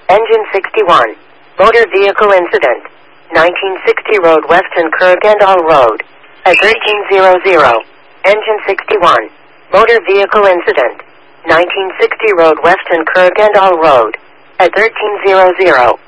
Engine 61. Motor vehicle incident. 1960 Road Weston Kurgandal Road. At 1300. Engine 61. Motor vehicle incident. 1960 Road Weston Kurgandal Road. At 1300.